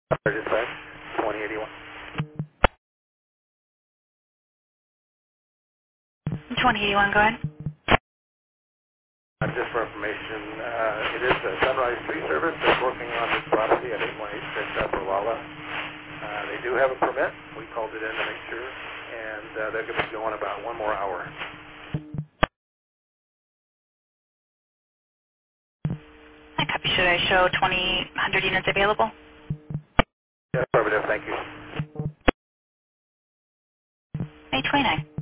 Dispatch, 2081. 2081, go ahead. Just for information, it is a Sunrise Tree Service that's working on this property at 8186 Upper Lala. They do have a permit. We called it in to make sure, and they're going to be going about one more hour. I copy. Should I show 2,100 units available? Yes, affirmative. Thank you. May 29.